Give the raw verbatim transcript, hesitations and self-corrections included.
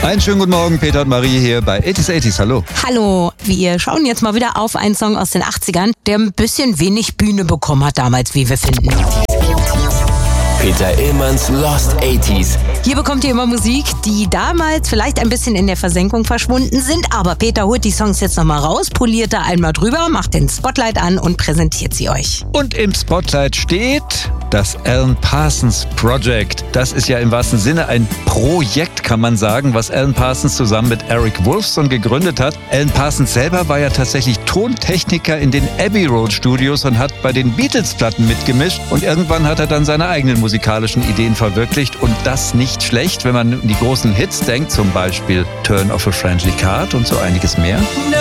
Einen schönen guten Morgen, Peter und Marie hier bei achtzig achtzig. Hallo. Hallo, wir schauen jetzt mal wieder auf einen Song aus den achtzigern, der ein bisschen wenig Bühne bekommen hat damals, wie wir finden. Peter Illmanns Lost achtziger. Hier bekommt ihr immer Musik, die damals vielleicht ein bisschen in der Versenkung verschwunden sind, aber Peter holt die Songs jetzt nochmal raus, poliert da einmal drüber, macht den Spotlight an und präsentiert sie euch. Und im Spotlight steht das Alan Parsons Project. Das ist ja im wahrsten Sinne ein Projekt, kann man sagen, was Alan Parsons zusammen mit Eric Woolfson gegründet hat. Alan Parsons selber war ja tatsächlich Tontechniker in den Abbey Road Studios und hat bei den Beatles-Platten mitgemischt. Und irgendwann hat er dann seine eigenen musikalischen Ideen verwirklicht. Und das nicht schlecht, wenn man an die großen Hits denkt, zum Beispiel Turn of a Friendly Card und so einiges mehr.